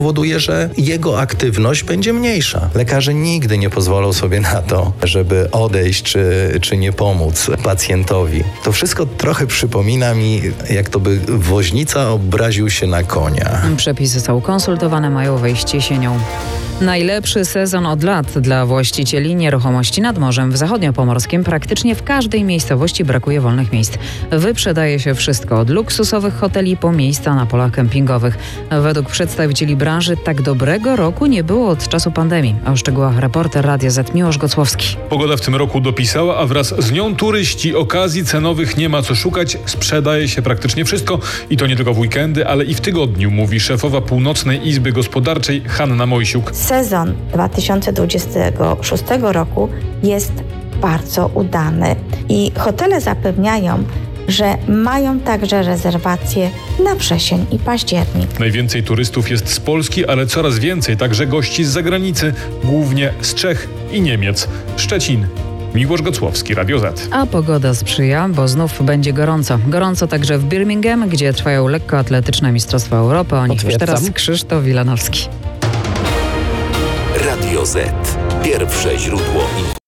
powoduje, że jego aktywność będzie mniejsza. Lekarze nigdy nie pozwolą sobie na to, żeby odejść czy nie pomóc pacjentowi. To wszystko trochę przypomina mi, jak to by woźnica obraził się na konia. Przepisy są konsultowane, mają wejść jesienią. Najlepszy sezon od lat dla właścicieli nieruchomości nad morzem. W zachodniopomorskim praktycznie w każdej miejscowości brakuje wolnych miejsc. Wyprzedaje się wszystko, od luksusowych hoteli po miejsca na polach kempingowych. Według przedstawicieli branży tak dobrego roku nie było od czasu pandemii. O szczegółach reporter Radia Z Miłosz Gocłowski. Pogoda w tym roku dopisała, a wraz z nią turyści. Okazji cenowych nie ma co szukać. Sprzedaje się praktycznie wszystko i to nie tylko w weekendy, ale i w tygodniu, mówi szefowa Północnej Izby Gospodarczej Hanna Mojsiuk. Sezon 2026 roku jest bardzo udany i hotele zapewniają, że mają także rezerwacje na wrzesień i październik. Najwięcej turystów jest z Polski, ale coraz więcej także gości z zagranicy, głównie z Czech i Niemiec. Szczecin. Miłosz Gocłowski, Radio Z. A pogoda sprzyja, bo znów będzie gorąco. Gorąco także w Birmingham, gdzie trwają lekkoatletyczne Mistrzostwa Europy. O nich już teraz Krzysztof Wilanowski. Radio Z. Pierwsze źródło